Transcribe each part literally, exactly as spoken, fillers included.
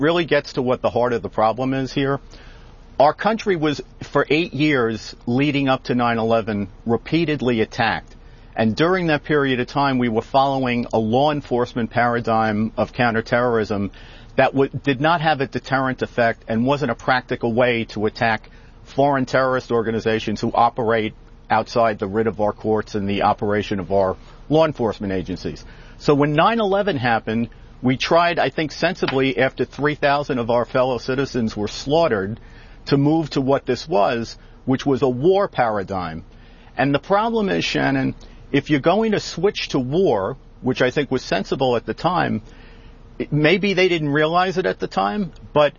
really gets to what the heart of the problem is here. Our country was, for eight years leading up to nine eleven, repeatedly attacked. And during that period of time, we were following a law enforcement paradigm of counterterrorism that w- did not have a deterrent effect and wasn't a practical way to attack foreign terrorist organizations who operate outside the writ of our courts and the operation of our law enforcement agencies. So when nine eleven happened, we tried, I think sensibly, after three thousand of our fellow citizens were slaughtered, to move to what this was, which was a war paradigm. And the problem is, Shannon, if you're going to switch to war, which I think was sensible at the time, maybe they didn't realize it at the time, but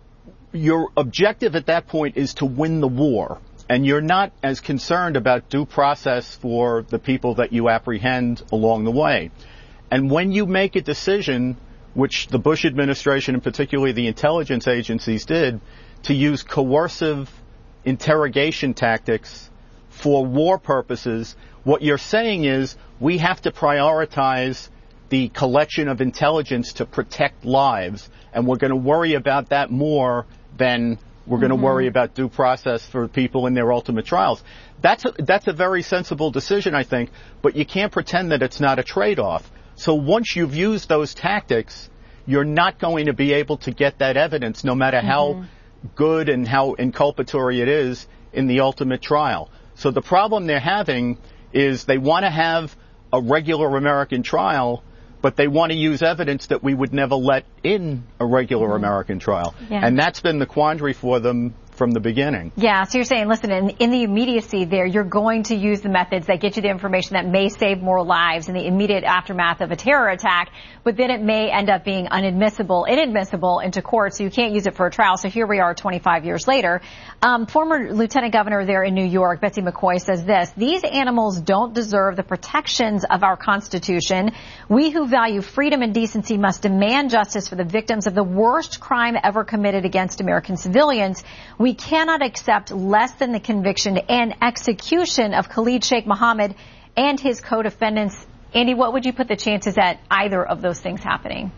your objective at that point is to win the war. And you're not as concerned about due process for the people that you apprehend along the way. And when you make a decision, which the Bush administration and particularly the intelligence agencies did, to use coercive interrogation tactics for war purposes, what you're saying is we have to prioritize the collection of intelligence to protect lives, and we're going to worry about that more than we're going to mm-hmm. worry about due process for people in their ultimate trials. That's a, that's a very sensible decision, I think, but you can't pretend that it's not a trade-off. So once you've used those tactics, you're not going to be able to get that evidence, no matter mm-hmm. how good and how inculpatory it is in the ultimate trial. So the problem they're having is they want to have a regular American trial, but they want to use evidence that we would never let in a regular mm-hmm. American trial. Yeah. And that's been the quandary for them from the beginning. Yeah, so you're saying, listen, in, in the immediacy there, you're going to use the methods that get you the information that may save more lives in the immediate aftermath of a terror attack, but then it may end up being unadmissible, inadmissible into court, so you can't use it for a trial. So here we are twenty-five years later. Um, former Lieutenant Governor there in New York, Betsy McCoy, says this: these animals don't deserve the protections of our Constitution. We who value freedom and decency must demand justice for the victims of the worst crime ever committed against American civilians. We cannot accept less than the conviction and execution of Khalid Sheikh Mohammed and his co-defendants. Andy, what would you put the chances at either of those things happening?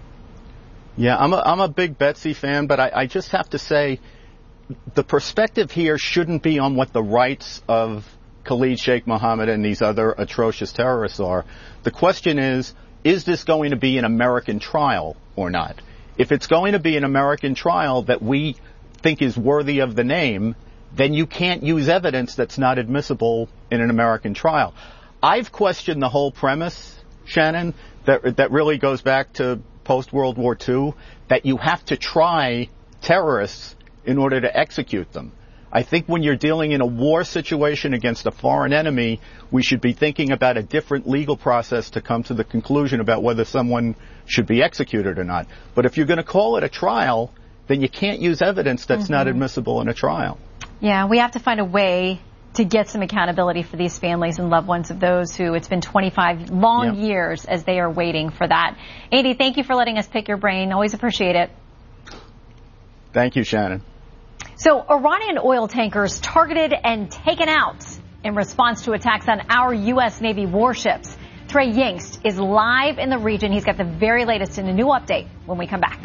Yeah, I'm a, I'm a big Betsy fan, but I, I just have to say the perspective here shouldn't be on what the rights of Khalid Sheikh Mohammed and these other atrocious terrorists are. The question is, is this going to be an American trial or not? If it's going to be an American trial that we think is worthy of the name, then you can't use evidence that's not admissible in an American trial. I've questioned the whole premise, Shannon, that that really goes back to post-World War Two, that you have to try terrorists in order to execute them. I think when you're dealing in a war situation against a foreign enemy, we should be thinking about a different legal process to come to the conclusion about whether someone should be executed or not. But if you're going to call it a trial, then you can't use evidence that's mm-hmm. not admissible in a trial. Yeah, we have to find a way to get some accountability for these families and loved ones of those who it's been twenty-five long yep. years as they are waiting for that. Andy, thank you for letting us pick your brain. Always appreciate it. Thank you, Shannon. So Iranian oil tankers targeted and taken out in response to attacks on our U S Navy warships. Trey Yingst is live in the region. He's got the very latest in a new update when we come back.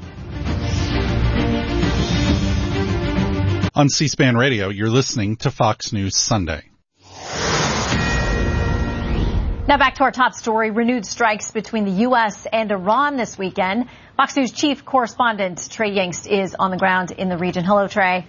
On C-SPAN Radio, you're listening to Fox News Sunday. Now back to our top story. Renewed strikes between the U S and Iran this weekend. Fox News chief correspondent Trey Yingst is on the ground in the region. Hello, Trey.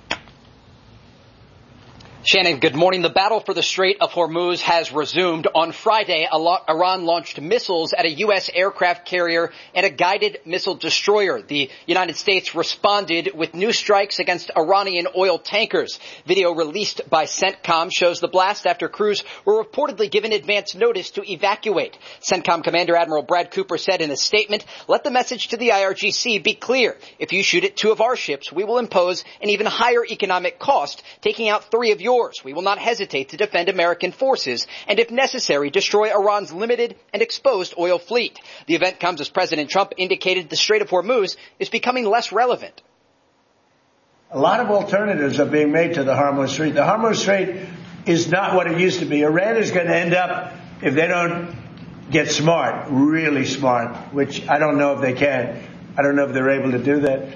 Shannon, good morning. The battle for the Strait of Hormuz has resumed. On Friday, Iran launched missiles at a U S aircraft carrier and a guided missile destroyer. The United States responded with new strikes against Iranian oil tankers. Video released by CENTCOM shows the blast after crews were reportedly given advance notice to evacuate. CENTCOM Commander Admiral Brad Cooper said in a statement, "Let the message to the I R G C be clear. If you shoot at two of our ships, we will impose an even higher economic cost, taking out three of yours. We will not hesitate to defend American forces and, if necessary, destroy Iran's limited and exposed oil fleet." The event comes as President Trump indicated the Strait of Hormuz is becoming less relevant. A lot of alternatives are being made to the Hormuz Strait. The Hormuz Strait is not what it used to be. Iran is going to end up, if they don't get smart, really smart, which I don't know if they can. I don't know if they're able to do that.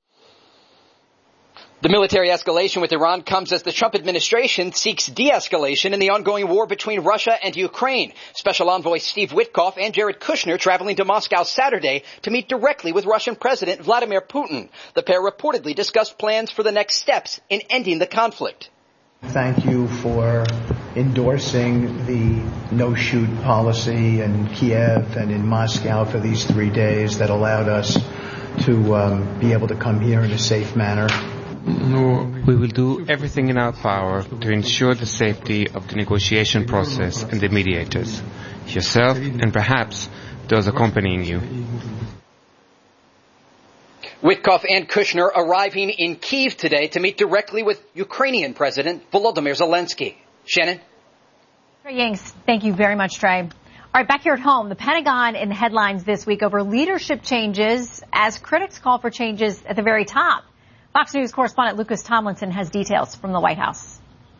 The military escalation with Iran comes as the Trump administration seeks de-escalation in the ongoing war between Russia and Ukraine. Special Envoy Steve Witkoff and Jared Kushner traveling to Moscow Saturday to meet directly with Russian President Vladimir Putin. The pair reportedly discussed plans for the next steps in ending the conflict. Thank you for endorsing the no-shoot policy in Kiev and in Moscow for these three days that allowed us to um, be able to come here in a safe manner. We will do everything in our power to ensure the safety of the negotiation process and the mediators, yourself and perhaps those accompanying you. Witkoff and Kushner arriving in Kyiv today to meet directly with Ukrainian President Volodymyr Zelensky. Shannon? Trey Yingst, thank you very much, Trey. All right, back here at home, the Pentagon in the headlines this week over leadership changes as critics call for changes at the very top. Fox News correspondent Lucas Tomlinson has details from the White House.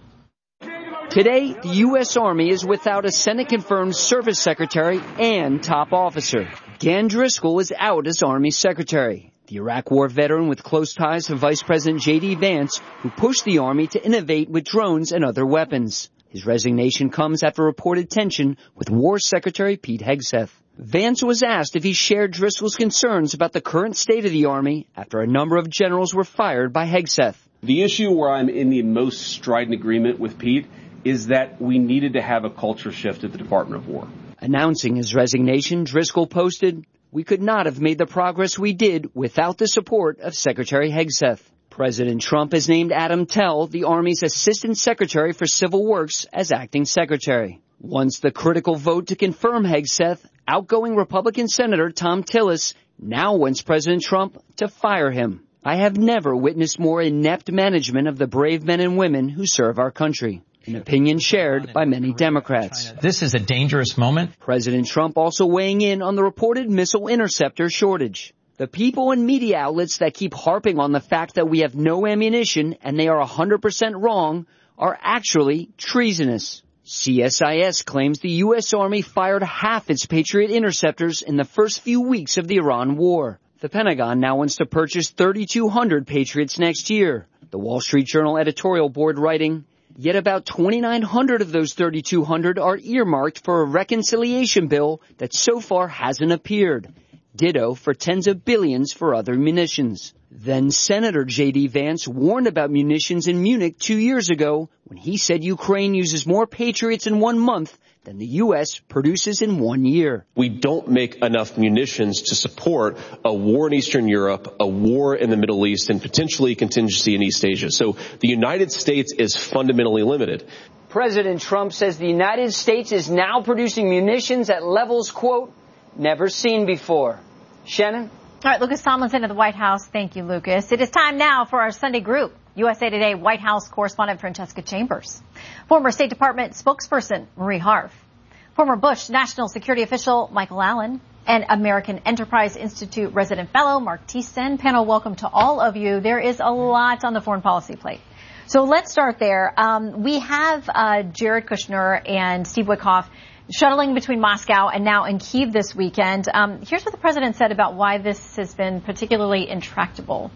Today, the U S. Army is without a Senate-confirmed service secretary and top officer. Gan Driscoll is out as Army secretary. The Iraq War veteran with close ties to Vice President J D. Vance, who pushed the Army to innovate with drones and other weapons. His resignation comes after reported tension with War Secretary Pete Hegseth. Vance was asked if he shared Driscoll's concerns about the current state of the Army after a number of generals were fired by Hegseth. The issue where I'm in the most strident agreement with Pete is that we needed to have a culture shift at the Department of War. Announcing his resignation, Driscoll posted, "We could not have made the progress we did without the support of Secretary Hegseth." President Trump has named Adam Tell, the Army's Assistant Secretary for Civil Works, as acting secretary. Once the critical vote to confirm Hegseth, outgoing Republican Senator Tom Tillis now wants President Trump to fire him. "I have never witnessed more inept management of the brave men and women who serve our country." An opinion shared by many Democrats. This is a dangerous moment. President Trump also weighing in on the reported missile interceptor shortage. The people and media outlets that keep harping on the fact that we have no ammunition and they are one hundred percent wrong are actually treasonous. C S I S claims the U S. Army fired half its Patriot interceptors in the first few weeks of the Iran war. The Pentagon now wants to purchase thirty-two hundred Patriots next year. The Wall Street Journal editorial board writing, "Yet about twenty-nine hundred of those thirty-two hundred are earmarked for a reconciliation bill that so far hasn't appeared. Ditto for tens of billions for other munitions." Then Senator J D. Vance warned about munitions in Munich two years ago when he said Ukraine uses more Patriots in one month than the U S produces in one year. We don't make enough munitions to support a war in Eastern Europe, a war in the Middle East, and potentially a contingency in East Asia. So the United States is fundamentally limited. President Trump says the United States is now producing munitions at levels, quote, never seen before. Shannon? All right, Lucas Tomlinson of the White House. Thank you, Lucas. It is time now for our Sunday group. U S A Today White House correspondent Francesca Chambers. Former State Department spokesperson Marie Harf. Former Bush National Security Official Michael Allen. And American Enterprise Institute resident fellow Mark Thiessen. Panel, welcome to all of you. There is a lot on the foreign policy plate. So let's start there. Um, we have uh, Jared Kushner and Steve Witkoff shuttling between Moscow and now in Kyiv this weekend. Um, here's what the president said about why this has been particularly intractable.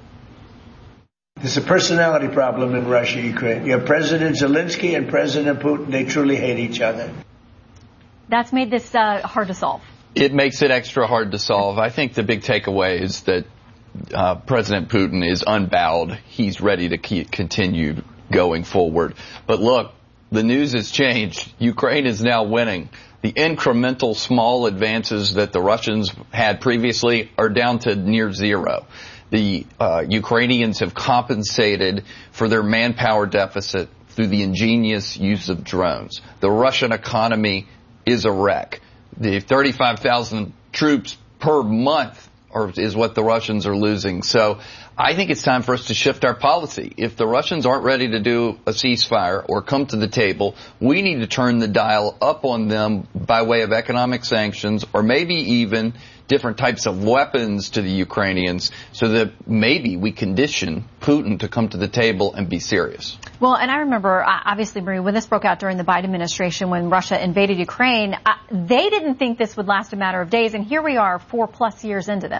There's a personality problem in Russia, Ukraine. You have President Zelensky and President Putin. They truly hate each other. That's made this uh, hard to solve. It makes it extra hard to solve. I think the big takeaway is that uh, President Putin is unbowed. He's ready to keep, continue going forward. But look, the news has changed. Ukraine is now winning. The incremental small advances that the Russians had previously are down to near zero. The uh, Ukrainians have compensated for their manpower deficit through the ingenious use of drones. The Russian economy is a wreck. The thirty-five thousand troops per month are, is what the Russians are losing. So I think it's time for us to shift our policy. If the Russians aren't ready to do a ceasefire or come to the table, we need to turn the dial up on them by way of economic sanctions or maybe even different types of weapons to the Ukrainians so that maybe we condition Putin to come to the table and be serious. Well, and I remember, uh, obviously, Marie, when this broke out during the Biden administration, when Russia invaded Ukraine, uh, they didn't think this would last a matter of days, and here we are four plus years into this.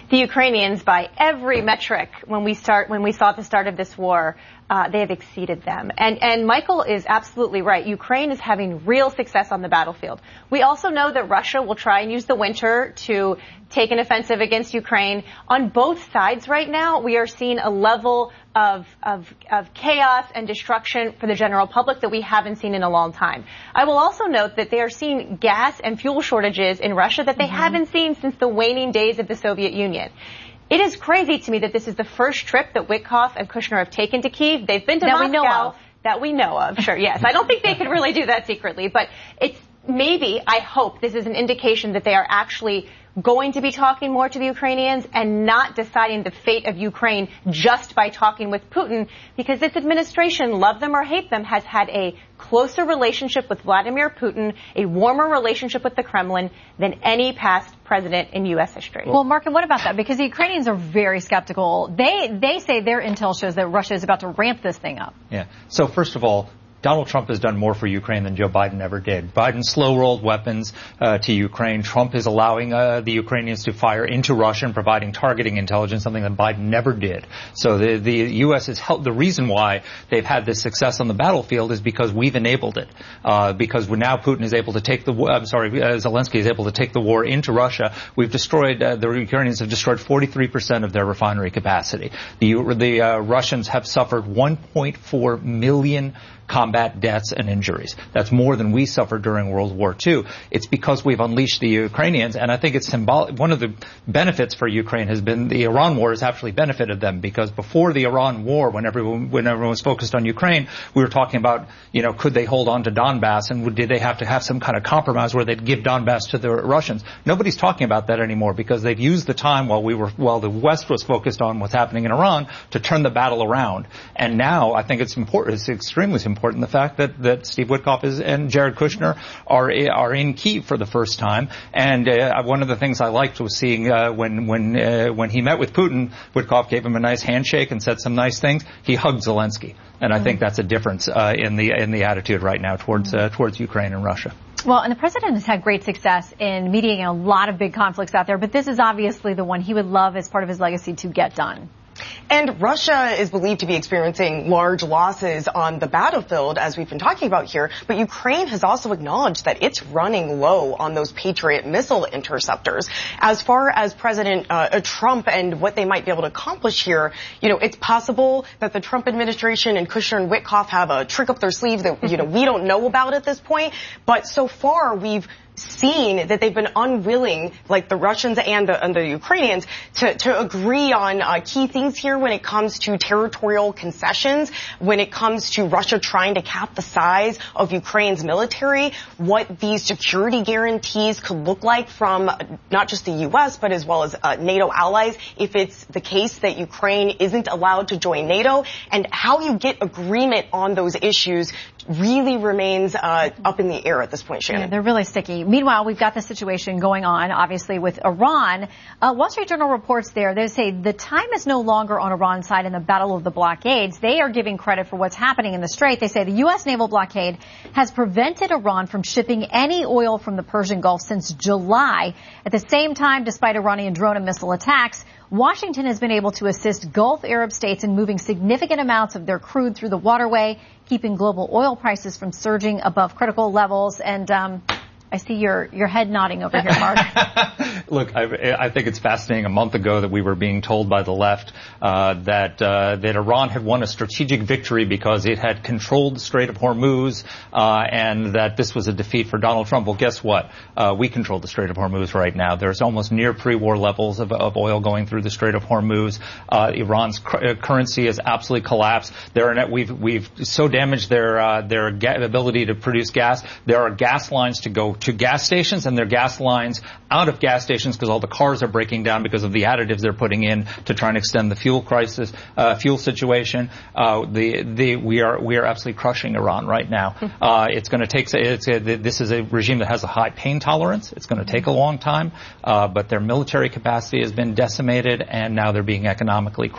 The Ukrainians, by every metric, when we start, when we saw at the start of this war, uh, they have exceeded them. And, and Michael is absolutely right. Ukraine is having real success on the battlefield. We also know that Russia will try and use the winter to take an offensive against Ukraine. On both sides right now, we are seeing a level of, of, of chaos and destruction for the general public that we haven't seen in a long time. I will also note that they are seeing gas and fuel shortages in Russia that they mm-hmm. haven't seen since the waning days of the Soviet Union. It is crazy to me that this is the first trip that Witkoff and Kushner have taken to Kyiv. They've been to that Moscow. We know of. That we know of, sure, yes. I don't think they could really do that secretly, but it's maybe, I hope, this is an indication that they are actually going to be talking more to the Ukrainians and not deciding the fate of Ukraine just by talking with Putin, because this administration, love them or hate them, has had a closer relationship with Vladimir Putin, a warmer relationship with the Kremlin than any past president in U S history. Well, Mark, and what about that? Because the Ukrainians are very skeptical. They they say their intel shows that Russia is about to ramp this thing up. Yeah. So first of all, Donald Trump has done more for Ukraine than Joe Biden ever did. Biden slow-rolled weapons uh, to Ukraine. Trump is allowing uh, the Ukrainians to fire into Russia and providing targeting intelligence, something that Biden never did. So the, the U S has helped. The reason why they've had this success on the battlefield is because we've enabled it. Uh, because now Putin is able to take the, I'm sorry, uh, Zelensky is able to take the war into Russia. We've destroyed, uh, the Ukrainians have destroyed forty-three percent of their refinery capacity. The, the uh, Russians have suffered one point four million combat deaths and injuries. That's more than we suffered during World War Two. It's because we've unleashed the Ukrainians, and I think it's symbolic. One of the benefits for Ukraine has been the Iran war has actually benefited them, because before the Iran war, when everyone, when everyone was focused on Ukraine, we were talking about, you know, could they hold on to Donbass, and did they have to have some kind of compromise where they'd give Donbass to the Russians? Nobody's talking about that anymore, because they've used the time while we were, while the West was focused on what's happening in Iran to turn the battle around. And now I think it's important, it's extremely important, the fact that, that Steve Witkoff is, and Jared Kushner are are in Kyiv for the first time. And uh, one of the things I liked was seeing uh, when when uh, when he met with Putin, Witkoff gave him a nice handshake and said some nice things. He hugged Zelensky, and I think that's a difference uh, in the in the attitude right now towards uh, towards Ukraine and Russia. Well, and the president has had great success in mediating a lot of big conflicts out there, but this is obviously the one he would love as part of his legacy to get done. And Russia is believed to be experiencing large losses on the battlefield, as we've been talking about here. But Ukraine has also acknowledged that it's running low on those Patriot missile interceptors. As far as President uh, Trump and what they might be able to accomplish here, you know, it's possible that the Trump administration and Kushner and Witkoff have a trick up their sleeve that, you know, we don't know about at this point. But so far, we've seen that they've been unwilling, like the Russians and the, and the Ukrainians, to, to agree on uh, key things here when it comes to territorial concessions, when it comes to Russia trying to cap the size of Ukraine's military, what these security guarantees could look like from not just the U S, but as well as uh, NATO allies, if it's the case that Ukraine isn't allowed to join NATO, and how you get agreement on those issues really remains uh, up in the air at this point, Shannon. Yeah, they're really sticky. Meanwhile, we've got the situation going on, obviously, with Iran. Uh, Wall Street Journal reports there, they say the time is no longer on Iran's side in the battle of the blockades. They are giving credit for what's happening in the Strait. They say the U S naval blockade has prevented Iran from shipping any oil from the Persian Gulf since July. At the same time, despite Iranian drone and missile attacks, Washington has been able to assist Gulf Arab states in moving significant amounts of their crude through the waterway, keeping global oil prices from surging above critical levels. And um, I see your your head nodding over here, Mark. Look, I, I think it's fascinating. A month ago that we were being told by the left uh, that uh, that Iran had won a strategic victory because it had controlled the Strait of Hormuz, uh, and that this was a defeat for Donald Trump. Well, guess what? Uh, we control the Strait of Hormuz right now. There's almost near pre-war levels of, of oil going through the Strait of Hormuz. Uh, Iran's cr- currency has absolutely collapsed. There are, we've we've so damaged their uh, their ga- ability to produce gas. There are gas lines to go to gas stations, and there are gas lines out of gas stations because all the cars are breaking down because of the additives they're putting in to try and extend the fuel crisis, uh, fuel situation. Uh, the, the, we are, we are absolutely crushing Iran right now. Uh, it's going to take, it's a, this is a regime that has a high pain tolerance. It's going to take a long time, uh, but their military capacity has been decimated, and now they're being economically crushed.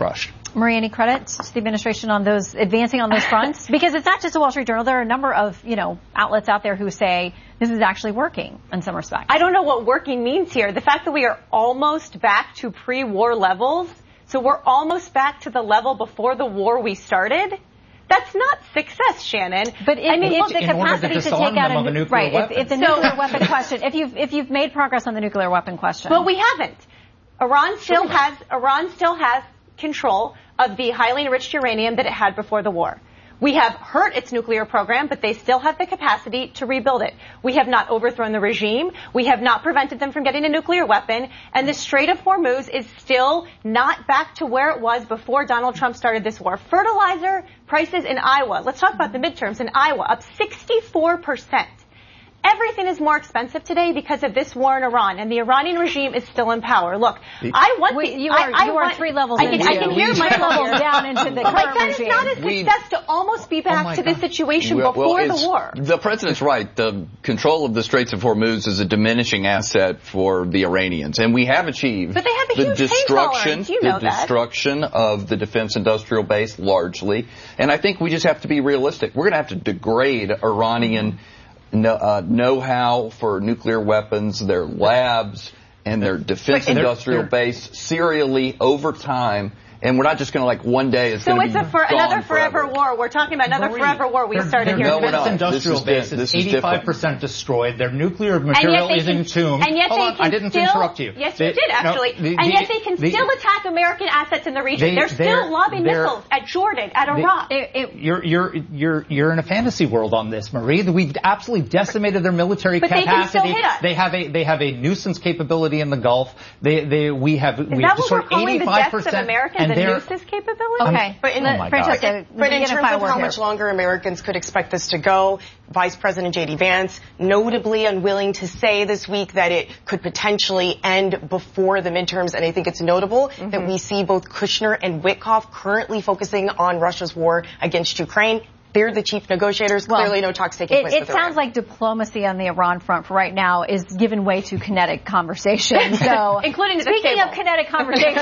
Marie, any credit to the administration on those, advancing on those fronts? Because it's not just the Wall Street Journal. There are a number of, you know, outlets out there who say this is actually working in some respects. I don't know what working means here. The fact that we are almost back to pre-war levels, so we're almost back to the level before the war we started, that's not success, Shannon. But in, I mean, in the capacity to, to take out a, a nuclear right, weapon. If, if the nuclear weapon question, if you've, if you've made progress on the nuclear weapon question. But we haven't. Iran still sure. has, Iran still has control of the highly enriched uranium that it had before the war. We have hurt its nuclear program, but they still have the capacity to rebuild it. We have not overthrown the regime. We have not prevented them from getting a nuclear weapon. And the Strait of Hormuz is still not back to where it was before Donald Trump started this war. Fertilizer prices in Iowa, let's talk about the midterms in Iowa, up sixty-four percent. Everything is more expensive today because of this war in Iran, and the Iranian regime is still in power. Look, the, I want Wait, the, you are, I, I you want, are three levels I in. can, I can hear my levels down into the but current that regime. is not a success we, to almost be back oh to God. the situation well, before well, the war. The president's right. The control of the Straits of Hormuz is a diminishing asset for the Iranians, and we have achieved but they have a the huge destruction, you know the that. destruction of the defense industrial base largely. And I think we just have to be realistic. We're going to have to degrade Iranian mm-hmm. No, uh, know-how for nuclear weapons, their labs, and their defense Wait, industrial they're, they're, base serially over time. And we're not just going to like one day it's so going to be it's a for, another forever, forever war. We're talking about another Marie, forever war. We they're, started they're, here. No, defense no. industrial this base is, is eighty-five percent destroyed. Their nuclear material is can, entombed. And yet Hold they on, can I didn't still, interrupt you. Yes, they, you did actually. No, the, and the, yet they can the, still attack American assets in the region. They, they're still they're, lobbing they're, missiles at Jordan, at Iraq. They, it, it, you're you're you're you're in a fantasy world on this, Marie. We've absolutely decimated their military but capacity. They can still hit us. They have a they have a nuisance capability in the Gulf. They they we have Is we that have what we're destroyed calling eighty-five the deaths percent of Americans, and a nuisance capability? Okay. But in, oh Francesca, but in terms of how here. much longer Americans could expect this to go, Vice President J D Vance notably unwilling to say this week that it could potentially end before the midterms. And I think it's notable mm-hmm. that we see both Kushner and Witkoff currently focusing on Russia's war against Ukraine. They're the chief negotiators. Well, Clearly no talks taking it, place it with It sounds Iran. like diplomacy on the Iran front for right now is given way to kinetic conversation. So, including speaking of kinetic conversation,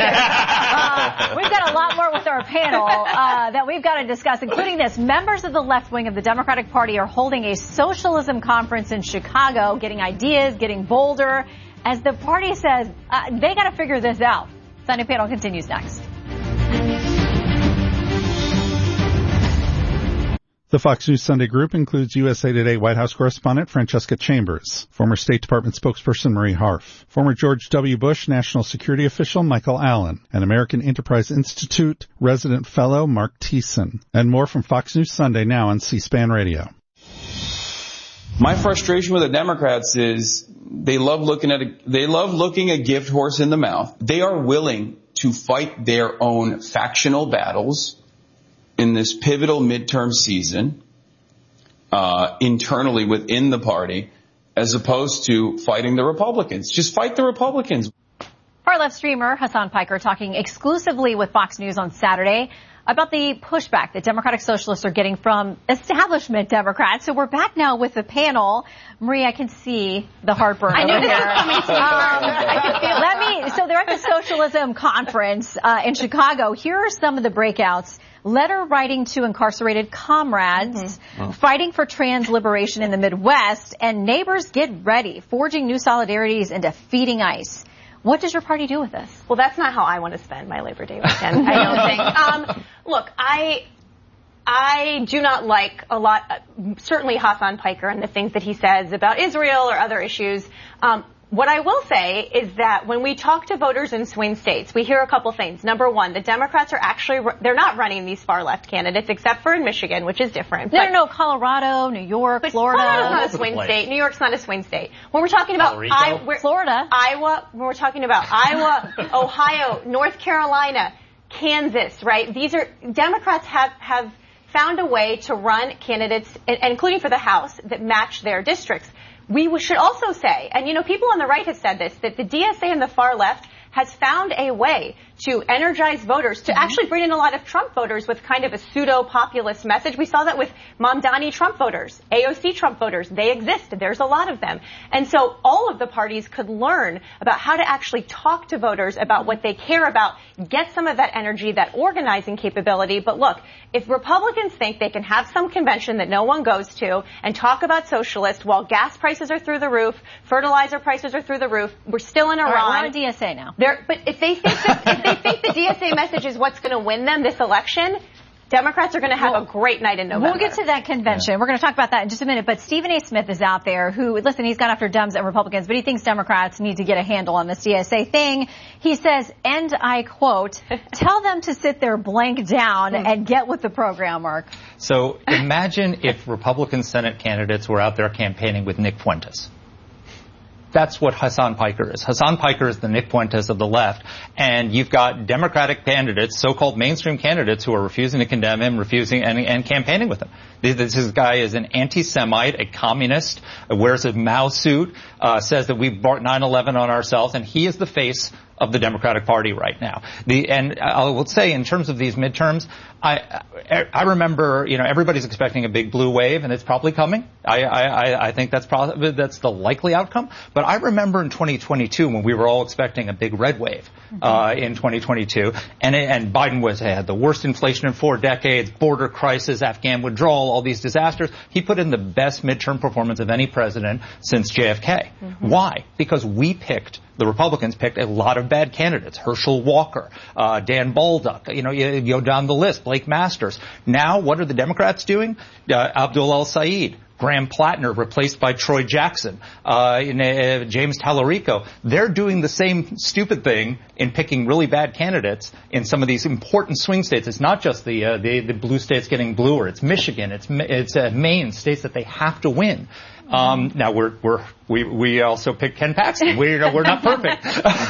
uh, we've got a lot more with our panel uh, that we've got to discuss, including this. Members of the left wing of the Democratic Party are holding a socialism conference in Chicago, getting ideas, getting bolder, as the party says uh, they got to figure this out. Sunday panel continues next. The Fox News Sunday group includes U S A Today White House correspondent Francesca Chambers, former State Department spokesperson Marie Harf, former George W. Bush national security official Michael Allen, and American Enterprise Institute resident fellow Mark Thiessen, and more from Fox News Sunday now on C-SPAN Radio. My frustration with the Democrats is they love looking at a, they love looking a gift horse in the mouth. They are willing to fight their own factional battles in this pivotal midterm season, uh, internally within the party, as opposed to fighting the Republicans. Just fight the Republicans. Far left streamer Hassan Piker talking exclusively with Fox News on Saturday about the pushback that Democratic Socialists are getting from establishment Democrats. So we're back now with the panel. Marie, I can see the heartburn I know over this here. is coming soon. Um, I can feel. Let me. So they're at the Socialism Conference uh, in Chicago. Here are some of the breakouts. Letter writing to incarcerated comrades, mm-hmm. oh. fighting for trans liberation in the Midwest, and neighbors get ready, forging new solidarities and defeating ICE. What does your party do with this? Well, that's not how I want to spend my Labor Day weekend, I don't think. Um, look, I I do not like a lot, uh, certainly Hassan Piker and the things that he says about Israel or other issues. Um, What I will say is that when we talk to voters in swing states, we hear a couple things. Number one, the Democrats are actually, they're not running these far left candidates except for in Michigan, which is different. No, but, no, Colorado, New York, but Florida. Colorado's not a swing state. New York's not a swing state. When we're talking about I, we're, Florida, Iowa, when we're talking about Iowa, Ohio, North Carolina, Kansas, right? These are, Democrats have, have found a way to run candidates, including for the House, that match their districts. We should also say, and you know, people on the right have said this, that the D S A and the far left has found a way to energize voters, to mm-hmm. actually bring in a lot of Trump voters with kind of a pseudo-populist message. We saw that with Mamdani Trump voters, A O C Trump voters. They exist. There's a lot of them. And so all of the parties could learn about how to actually talk to voters about what they care about, get some of that energy, that organizing capability. But look, if Republicans think they can have some convention that no one goes to and talk about socialists while gas prices are through the roof, fertilizer prices are through the roof, we're still in Iran. All right, we're on D S A now. They're, but if they think that, if they think the D S A message is what's going to win them this election, Democrats are going to have well, a great night in November. We'll get to that convention. Yeah. We're going to talk about that in just a minute. But Stephen A. Smith is out there who, listen, he's gone after Dems and Republicans, but he thinks Democrats need to get a handle on this D S A thing. He says, and I quote, tell them to sit their blank down and get with the program, Mark. So imagine if Republican Senate candidates were out there campaigning with Nick Fuentes. That's what Hassan Piker is. Hassan Piker is the Nick Fuentes of the left. And you've got Democratic candidates, so-called mainstream candidates, who are refusing to condemn him, refusing and, and campaigning with him. This, this guy is an anti-Semite, a communist, wears a Mao suit, uh, says that we brought nine eleven on ourselves, and he is the face of the Democratic Party right now. The, and I will say, in terms of these midterms, I, I remember, you know, everybody's expecting a big blue wave, and it's probably coming. I, I, I think that's probably, that's the likely outcome. But I remember in twenty twenty-two when we were all expecting a big red wave, mm-hmm. uh, in twenty twenty-two, and, and Biden was, had the worst inflation in four decades, border crisis, Afghan withdrawal, all these disasters. He put in the best midterm performance of any president since J F K. Mm-hmm. Why? Because we picked The Republicans picked a lot of bad candidates. Herschel Walker, uh, Dan Baldock, you know, you, you go down the list, Blake Masters. Now, what are the Democrats doing? Uh, Abdul El-Sayed, Graham Plattner replaced by Troy Jackson, uh, in, uh, James Tallarico. They're doing the same stupid thing in picking really bad candidates in some of these important swing states. It's not just the, uh, the, the blue states getting bluer. It's Michigan. It's, it's, uh, Maine, states that they have to win. Um, now we're, we're, we, we also picked Ken Paxton. We, you know, we're not perfect.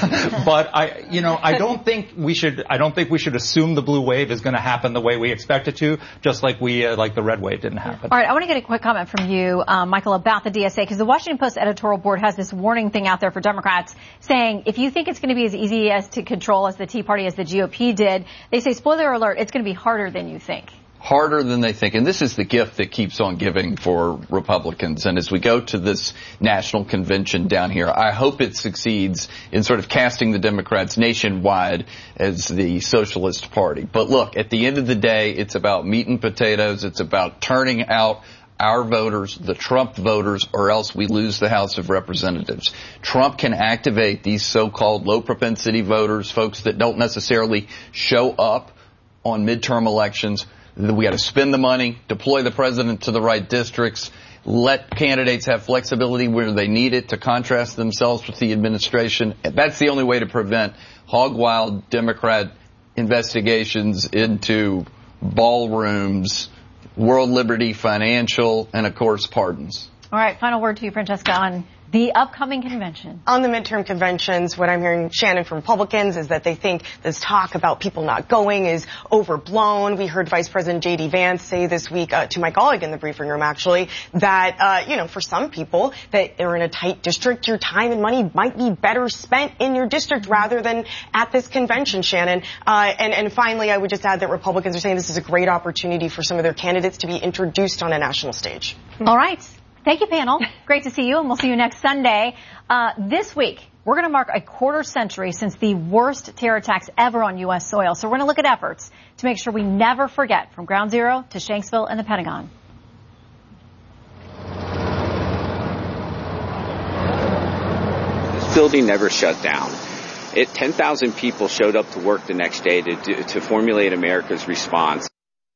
But I, you know, I don't think we should, I don't think we should assume the blue wave is going to happen the way we expect it to, just like we, uh, like the red wave didn't happen. All right. I want to get a quick comment from you, um, Michael, about the D S A, because the Washington Post editorial board has this warning thing out there for Democrats saying, if you think it's going to be as easy as to control as the Tea Party as the G O P did, they say, spoiler alert, it's going to be harder than you think. Harder than they think. And this is the gift that keeps on giving for Republicans. And as we go to this national convention down here, I hope it succeeds in sort of casting the Democrats nationwide as the Socialist Party. But look, at the end of the day, it's about meat and potatoes. It's about turning out our voters, the Trump voters, or else we lose the House of Representatives. Trump can activate these so-called low propensity voters, folks that don't necessarily show up on midterm elections. We got to spend the money, deploy the president to the right districts, let candidates have flexibility where they need it to contrast themselves with the administration. That's the only way to prevent hog-wild Democrat investigations into ballrooms, World Liberty Financial, and, of course, pardons. All right, final word to you, Francesca, on the upcoming convention. On the midterm conventions, what I'm hearing, Shannon, from Republicans is that they think this talk about people not going is overblown. We heard Vice President J D Vance say this week uh, to my colleague in the briefing room, actually, that, uh, you know, for some people that they're in a tight district, your time and money might be better spent in your district rather than at this convention, Shannon. Uh, and, and finally, I would just add that Republicans are saying this is a great opportunity for some of their candidates to be introduced on a national stage. All right. Thank you, panel. Great to see you, and we'll see you next Sunday. Uh, this week, we're going to mark a quarter century since the worst terror attacks ever on U S soil. So we're going to look at efforts to make sure we never forget, from Ground Zero to Shanksville and the Pentagon. This building never shut down. It, ten thousand people showed up to work the next day to, do, to formulate America's response.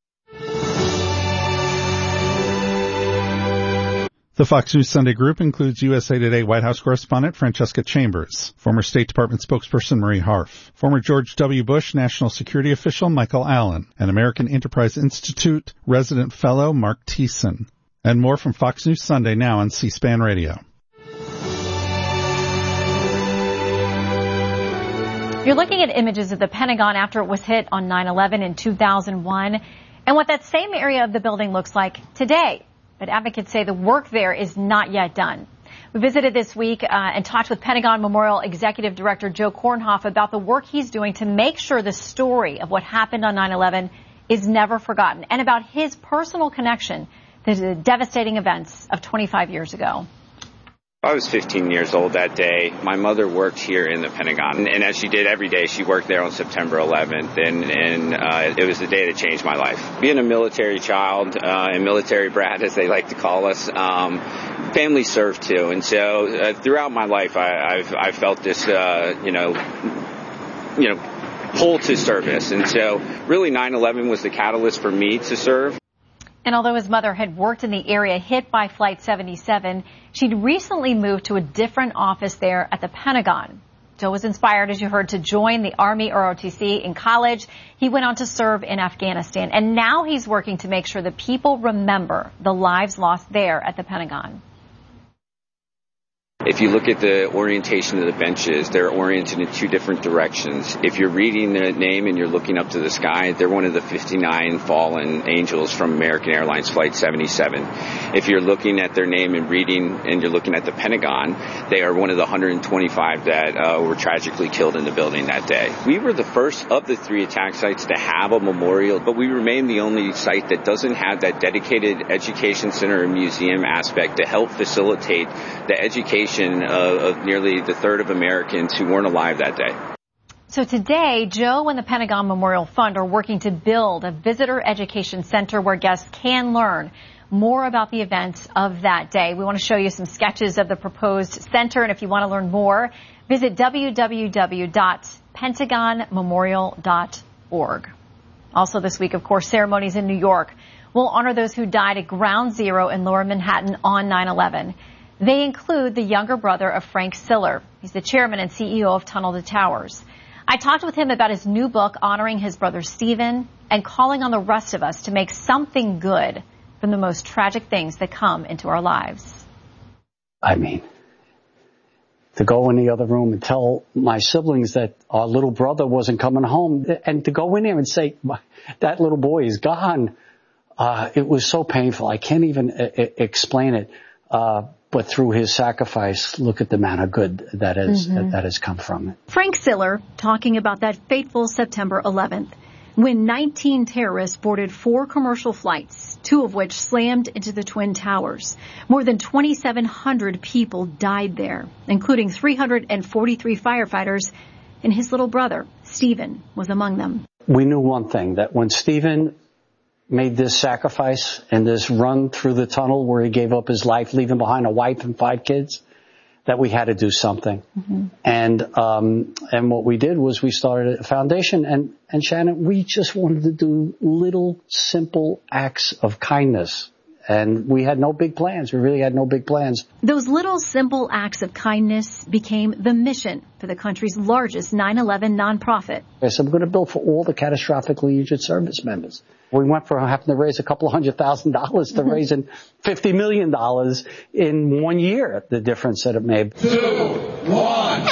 The Fox News Sunday Group includes U S A Today White House correspondent Francesca Chambers, former State Department spokesperson Marie Harf, former George W. Bush national security official Michael Allen, and American Enterprise Institute resident fellow Mark Thiessen. And more from Fox News Sunday now on C-SPAN Radio. You're looking at images of the Pentagon after it was hit on nine eleven in two thousand one, and what that same area of the building looks like today. But advocates say the work there is not yet done. We visited this week uh, and talked with Pentagon Memorial Executive Director Joe Kornhoff about the work he's doing to make sure the story of what happened on nine eleven is never forgotten, and about his personal connection to the devastating events of twenty-five years ago. I was fifteen years old that day. My mother worked here in the Pentagon, and, and as she did every day, she worked there on September eleventh, and, and uh, it was the day that changed my life. Being a military child, uh, and military brat, as they like to call us, um, family served too, and so uh, throughout my life, I, I've I felt this, uh, you know, you know, pull to service, and so really nine eleven was the catalyst for me to serve. And although his mother had worked in the area hit by Flight seventy-seven, she'd recently moved to a different office there at the Pentagon. Joe was inspired, as you heard, to join the Army R O T C in college. He went on to serve in Afghanistan, and now he's working to make sure that people remember the lives lost there at the Pentagon. If you look at the orientation of the benches, they're oriented in two different directions. If you're reading the name and you're looking up to the sky, they're one of the fifty-nine fallen angels from American Airlines Flight seventy-seven. If you're looking at their name and reading and you're looking at the Pentagon, they are one of the one hundred twenty-five that uh, were tragically killed in the building that day. We were the first of the three attack sites to have a memorial, but we remain the only site that doesn't have that dedicated education center and museum aspect to help facilitate the education Of, of nearly the third of Americans who weren't alive that day. So today, Joe and the Pentagon Memorial Fund are working to build a visitor education center where guests can learn more about the events of that day. We want to show you some sketches of the proposed center, and if you want to learn more, visit w w w dot pentagon memorial dot org. Also this week, of course, ceremonies in New York will honor those who died at Ground Zero in Lower Manhattan on nine eleven. They include the younger brother of Frank Siller. He's the chairman and C E O of Tunnel to Towers. I talked with him about his new book honoring his brother Stephen and calling on the rest of us to make something good from the most tragic things that come into our lives. I mean, to go in the other room and tell my siblings that our little brother wasn't coming home, and to go in there and say, that little boy is gone, uh, it was so painful. I can't even I- explain it. Uh, But through his sacrifice, look at the amount of good that is, mm-hmm. that has come from it. Frank Siller talking about that fateful September eleventh, when nineteen terrorists boarded four commercial flights, two of which slammed into the Twin Towers. More than twenty-seven hundred people died there, including three hundred forty-three firefighters, and his little brother, Stephen, was among them. We knew one thing, that when Stephen made this sacrifice and this run through the tunnel where he gave up his life, leaving behind a wife and five kids, that we had to do something. Mm-hmm. And, um, and what we did was we started a foundation, and, and Shannon, we just wanted to do little simple acts of kindness. And we had no big plans. We really had no big plans. Those little simple acts of kindness became the mission for the country's largest nine eleven nonprofit. I said, we're going to build for all the catastrophically injured service members. We went from having to raise a couple of hundred thousand dollars to mm-hmm. raising fifty million dollars in one year, the difference that it made. Two, one.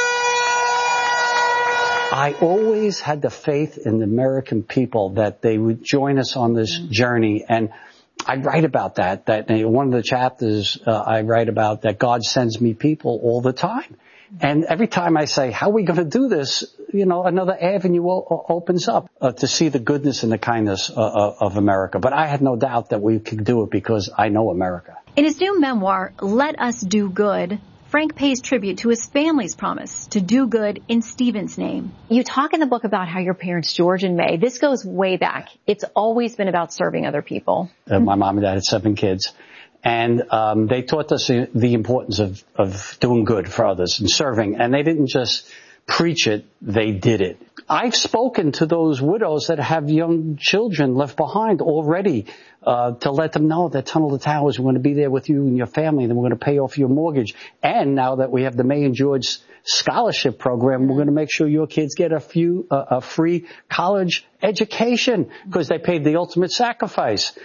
I always had the faith in the American people that they would join us on this mm-hmm. journey, and I write about that, that one of the chapters uh, I write about that God sends me people all the time. And every time I say, how are we going to do this? You know, another avenue o- opens up uh, to see the goodness and the kindness uh, of America. But I had no doubt that we could do it because I know America. In his new memoir, Let Us Do Good, Frank pays tribute to his family's promise to do good in Stephen's name. You talk in the book about how your parents, George and May, this goes way back. It's always been about serving other people. Uh, my mom and dad had seven kids. And um, they taught us the importance of, of doing good for others and serving. And they didn't just preach it, they did it. I've spoken to those widows that have young children left behind already uh, to let them know that Tunnel to Towers, we're going to be there with you and your family, and we're going to pay off your mortgage. And now that we have the May and George scholarship program, we're going to make sure your kids get a few uh, a free college education because they paid the ultimate sacrifice.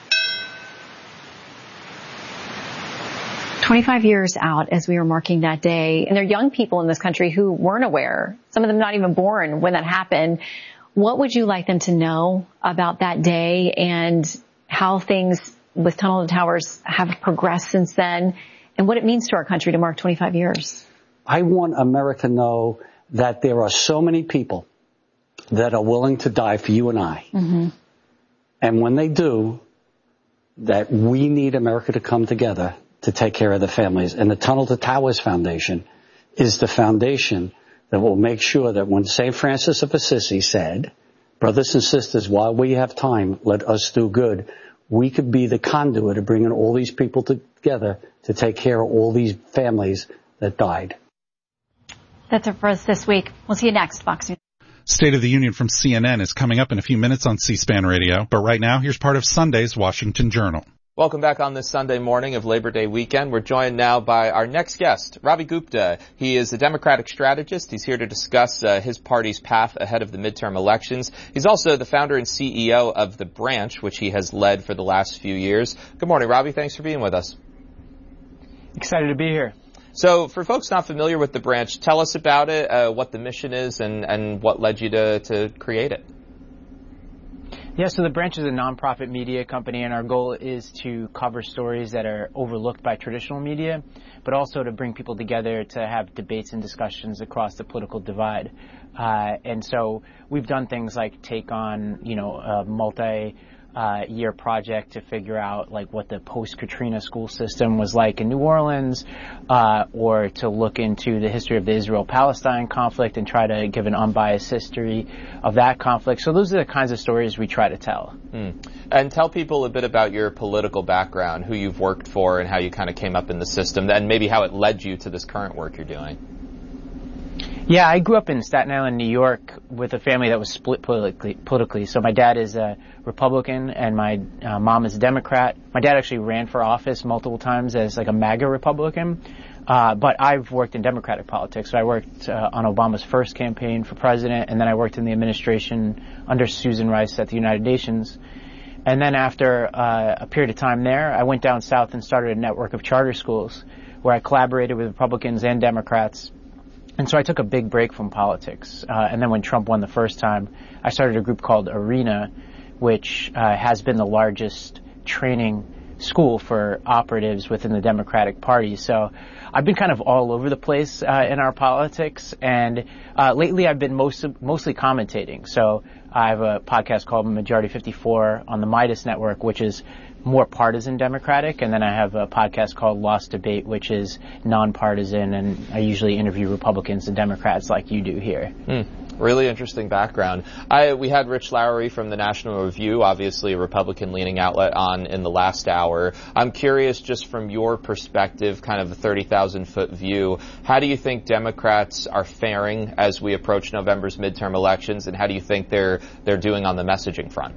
twenty-five years out as we were marking that day, and there are young people in this country who weren't aware, some of them not even born when that happened. What would you like them to know about that day and how things with Tunnel to Towers have progressed since then, and what it means to our country to mark twenty-five years. I want America to know that there are so many people that are willing to die for you and I. Mm-hmm. And when they do, that we need America to come together to take care of the families. And the Tunnel to Towers Foundation is the foundation that will make sure that when Saint Francis of Assisi said, brothers and sisters, while we have time, let us do good, we could be the conduit of bringing all these people together to take care of all these families that died. That's it for us this week. We'll see you next, Fox News. State of the Union from C N N is coming up in a few minutes on C-SPAN Radio. But right now, here's part of Sunday's Washington Journal. Welcome back on this Sunday morning of Labor Day weekend. We're joined now by our next guest, Ravi Gupta. He is a Democratic strategist. He's here to discuss uh, his party's path ahead of the midterm elections. He's also the founder and C E O of The Branch, which he has led for the last few years. Good morning, Ravi. Thanks for being with us. Excited to be here. So for folks not familiar with The Branch, tell us about it, uh, what the mission is, and, and what led you to, to create it. Yeah, so The Branch is a nonprofit media company, and our goal is to cover stories that are overlooked by traditional media, but also to bring people together to have debates and discussions across the political divide. Uh, and so we've done things like take on, you know, a multi- Uh, year project to figure out like what the post-Katrina school system was like in New Orleans, uh, or to look into the history of the Israel-Palestine conflict and try to give an unbiased history of that conflict. So those are the kinds of stories we try to tell. Mm. And tell people a bit about your political background, who you've worked for and how you kind of came up in the system, and maybe how it led you to this current work you're doing. Yeah, I grew up in Staten Island, New York, with a family that was split politically. politically. So my dad is a Republican and my uh, mom is a Democrat. My dad actually ran for office multiple times as like a MAGA Republican. Uh, but I've worked in Democratic politics. So I worked uh, on Obama's first campaign for president, and then I worked in the administration under Susan Rice at the United Nations. And then after uh, a period of time there, I went down south and started a network of charter schools where I collaborated with Republicans and Democrats. And so I took a big break from politics. Uh, and then when Trump won the first time, I started a group called ARENA, which uh, has been the largest training school for operatives within the Democratic Party. So I've been kind of all over the place uh, in our politics. And uh, lately I've been most, mostly commentating. So I have a podcast called Majority fifty-four on the Midas Network, which is more partisan Democratic, and then I have a podcast called Lost Debate, which is nonpartisan, and I usually interview Republicans and Democrats like you do here. Mm, really interesting background. I, we had Rich Lowry from the National Review, obviously a Republican-leaning outlet, on in the last hour. I'm curious, just from your perspective, kind of a thirty thousand foot view, how do you think Democrats are faring as we approach November's midterm elections, and how do you think they're they're doing on the messaging front?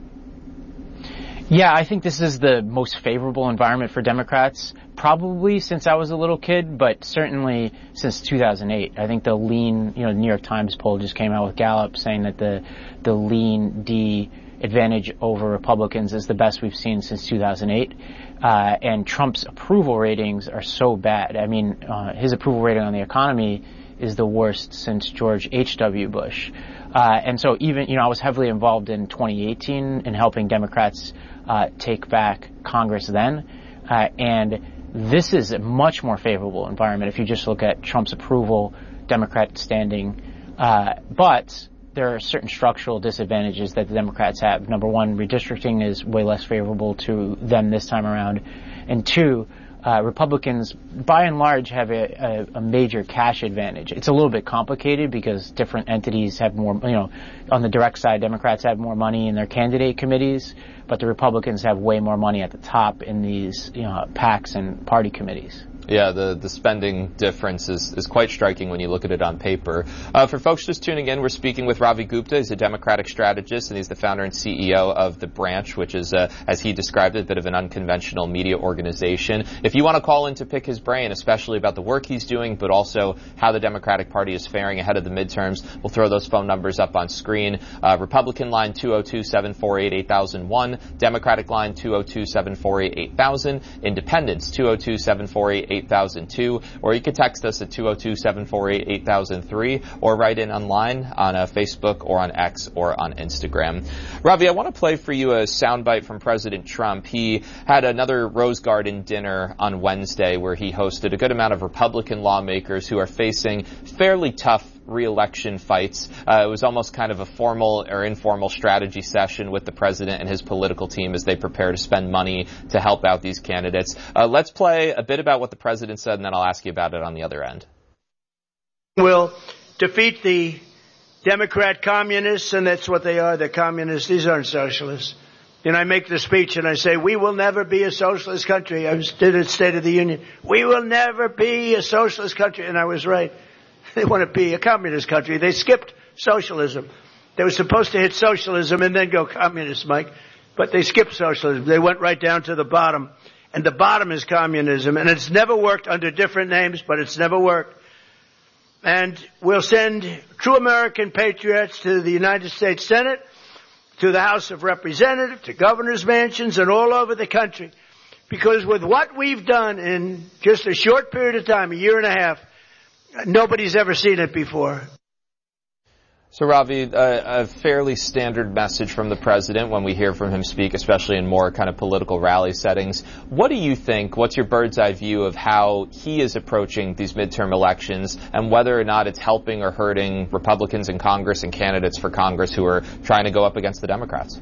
Yeah, I think this is the most favorable environment for Democrats, probably since I was a little kid, but certainly since two thousand eight. I think the lean, you know, the New York Times poll just came out with Gallup saying that the the lean D advantage over Republicans is the best we've seen since two thousand eight. Uh, and Trump's approval ratings are so bad. I mean, uh, his approval rating on the economy is the worst since George H W Bush. Uh, and so even, you know, I was heavily involved in twenty eighteen in helping Democrats uh, take back Congress then. Uh, and this is a much more favorable environment if you just look at Trump's approval, Democrat standing. Uh, but there are certain structural disadvantages that the Democrats have. Number one, redistricting is way less favorable to them this time around. And two, Uh, Republicans, by and large, have a, a, a major cash advantage. It's a little bit complicated because different entities have more, you know, on the direct side, Democrats have more money in their candidate committees, but the Republicans have way more money at the top in these, you know, PACs and party committees. Yeah, the, the spending difference is, is quite striking when you look at it on paper. Uh, for folks just tuning in, we're speaking with Ravi Gupta. He's a Democratic strategist, and he's the founder and C E O of The Branch, which is, uh, as he described it, a bit of an unconventional media organization. If you want to call in to pick his brain, especially about the work he's doing, but also how the Democratic Party is faring ahead of the midterms, we'll throw those phone numbers up on screen. Uh, Republican line two oh two, seven four eight, eight thousand one, Democratic line two oh two, seven four eight, eight thousand, Independents two oh two, seven four eight, eight thousand eight thousand two, or you can text us at two oh two, seven four eight, eight thousand three, or write in online on uh, Facebook or on X or on Instagram. Ravi, I want to play for you a soundbite from President Trump. He had another Rose Garden dinner on Wednesday where he hosted a good amount of Republican lawmakers who are facing fairly tough re-election fights. Uh, it was almost kind of a formal or informal strategy session with the president and his political team as they prepare to spend money to help out these candidates. Uh, let's play a bit about what the president said, and then I'll ask you about it on the other end. Will defeat the Democrat communists, and that's what they are. They're communists. These aren't socialists. And I make the speech and I say, we will never be a socialist country. I was, did it State of the Union. We will never be a socialist country. And I was right. They want to be a communist country. They skipped socialism. They were supposed to hit socialism and then go communist, Mike. But they skipped socialism. They went right down to the bottom. And the bottom is communism. And it's never worked under different names, but it's never worked. And we'll send true American patriots to the United States Senate, to the House of Representatives, to governors' mansions, and all over the country. Because with what we've done in just a short period of time, a year and a half, nobody's ever seen it before. So, Ravi, a, a fairly standard message from the president when we hear from him speak, especially in more kind of political rally settings. What do you think, what's your bird's eye view of how he is approaching these midterm elections and whether or not it's helping or hurting Republicans in Congress and candidates for Congress who are trying to go up against the Democrats?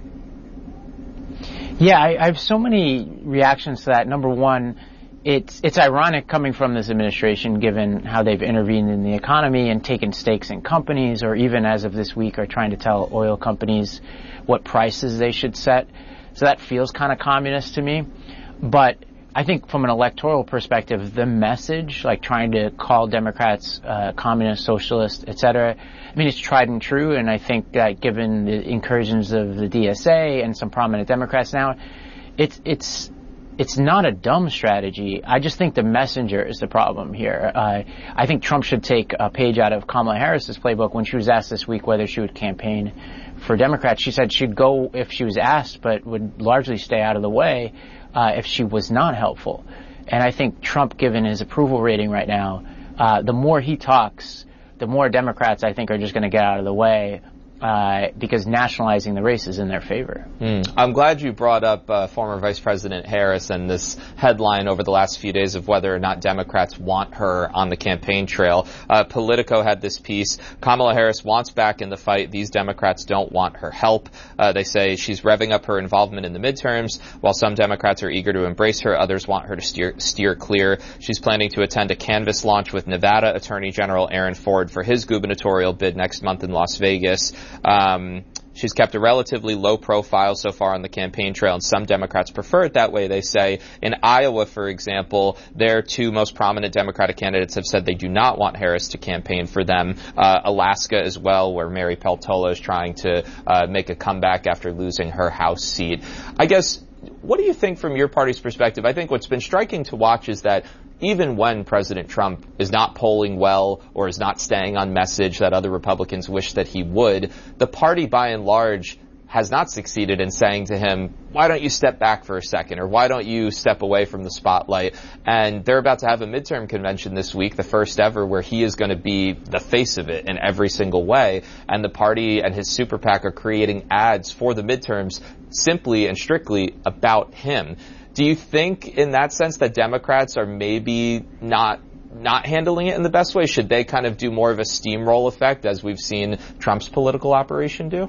Yeah, I, I have so many reactions to that. Number one, It's it's ironic coming from this administration, given how they've intervened in the economy and taken stakes in companies, or even as of this week are trying to tell oil companies what prices they should set. So that feels kind of communist to me. But I think from an electoral perspective, the message, like trying to call Democrats uh, communist, socialist, et cetera, I mean, it's tried and true. And I think that given the incursions of the D S A and some prominent Democrats now, it's it's It's not a dumb strategy. I just think the messenger is the problem here. Uh, I think Trump should take a page out of Kamala Harris's playbook. When she was asked this week whether she would campaign for Democrats, she said she'd go if she was asked, but would largely stay out of the way uh, if she was not helpful. And I think Trump, given his approval rating right now, uh, the more he talks, the more Democrats, I think, are just going to get out of the way. Uh, because nationalizing the race is in their favor. Mm. I'm glad you brought up uh, former Vice President Harris and this headline over the last few days of whether or not Democrats want her on the campaign trail. Uh, Politico had this piece. Kamala Harris wants back in the fight. These Democrats don't want her help. Uh, they say she's revving up her involvement in the midterms. While some Democrats are eager to embrace her, others want her to steer, steer clear. She's planning to attend a canvass launch with Nevada Attorney General Aaron Ford for his gubernatorial bid next month in Las Vegas. Um, she's kept a relatively low profile so far on the campaign trail, and some Democrats prefer it that way, they say. In Iowa, for example, their two most prominent Democratic candidates have said they do not want Harris to campaign for them. Uh, Alaska as well, where Mary Peltola is trying to uh, make a comeback after losing her House seat. I guess, what do you think from your party's perspective? I think what's been striking to watch is that even when President Trump is not polling well or is not staying on message that other Republicans wish that he would, the party by and large has not succeeded in saying to him, why don't you step back for a second, or why don't you step away from the spotlight? And they're about to have a midterm convention this week, the first ever, where he is going to be the face of it in every single way. And the party and his super PAC are creating ads for the midterms simply and strictly about him. Do you think in that sense that Democrats are maybe not not handling it in the best way? Should they kind of do more of a steamroll effect as we've seen Trump's political operation do?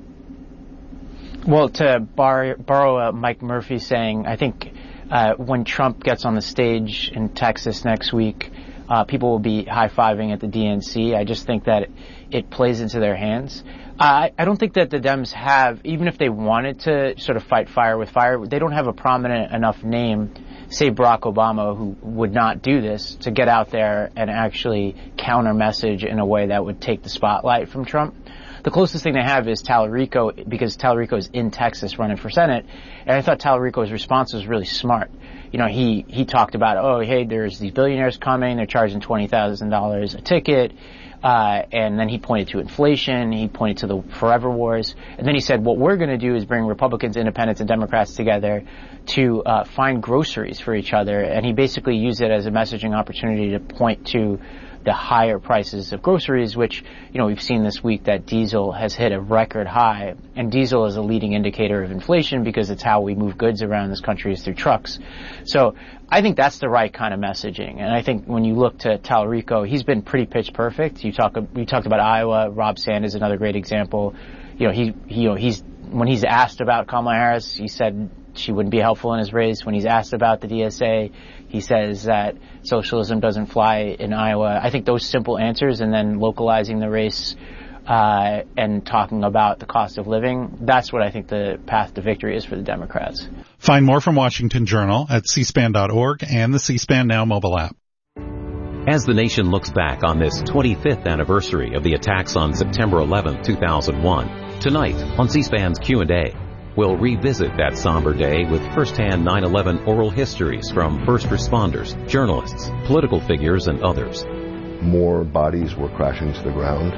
Well, to bar, borrow uh, Mike Murphy saying, I think uh, when Trump gets on the stage in Texas next week, uh, people will be high-fiving at the D N C. I just think that it, it plays into their hands. Uh, I don't think that the Dems have, even if they wanted to sort of fight fire with fire, they don't have a prominent enough name, say Barack Obama, who would not do this, to get out there and actually counter message in a way that would take the spotlight from Trump. The closest thing they have is Tallarico, because Tallarico is in Texas running for Senate. And I thought Tallarico's response was really smart. You know, he, he talked about, oh, hey, there's these billionaires coming, they're charging twenty thousand dollars a ticket. Uh, and then he pointed to inflation, he pointed to the forever wars, and then he said, what we're going to do is bring Republicans, Independents, and Democrats together to uh, find groceries for each other. And he basically used it as a messaging opportunity to point to the higher prices of groceries, which, you know, we've seen this week that diesel has hit a record high. And diesel is a leading indicator of inflation because it's how we move goods around this country is through trucks. So I think that's the right kind of messaging. And I think when you look to Tallarico, he's been pretty pitch perfect. You talk, we talked about Iowa. Rob Sanders is another great example. You know, he, he, you know, he's, when he's asked about Kamala Harris, he said she wouldn't be helpful in his race. When he's asked about the D S A, he says that socialism doesn't fly in Iowa. I think those simple answers and then localizing the race uh, and talking about the cost of living, that's what I think the path to victory is for the Democrats. Find more from Washington Journal at c span dot org and the C-SPAN Now mobile app. As the nation looks back on this twenty-fifth anniversary of the attacks on September eleventh, two thousand one, tonight on C-SPAN's Q and A, we'll revisit that somber day with first-hand nine eleven oral histories from first responders, journalists, political figures, and others. More bodies were crashing to the ground.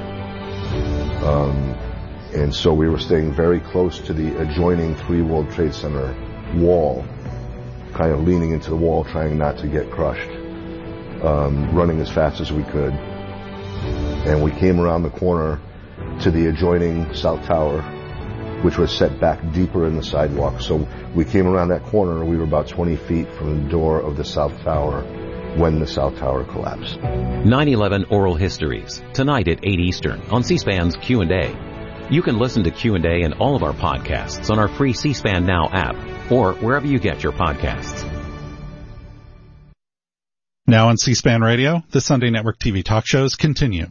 Um, and so we were staying very close to the adjoining three World Trade Center wall, kind of leaning into the wall, trying not to get crushed, um, running as fast as we could. And we came around the corner to the adjoining South Tower, which was set back deeper in the sidewalk. So we came around that corner, we were about twenty feet from the door of the South Tower when the South Tower collapsed. nine eleven Oral Histories, tonight at eight Eastern on C-SPAN's Q and A. You can listen to Q and A and all of our podcasts on our free C-SPAN Now app or wherever you get your podcasts. Now on C-SPAN Radio, the Sunday Network T V talk shows continue.